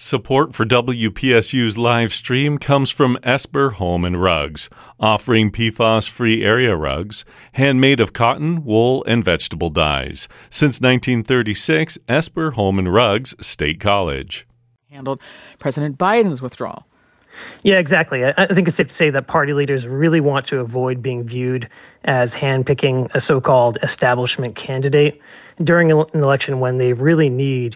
Support for WPSU's live stream comes from Esper Home and Rugs, offering PFAS-free area rugs, handmade of cotton, wool, and vegetable dyes. Since 1936, Esper Home and Rugs, State College. Handled President Biden's withdrawal. Yeah, exactly. I think it's safe to say that party leaders really want to avoid being viewed as handpicking a so-called establishment candidate during an election when they really need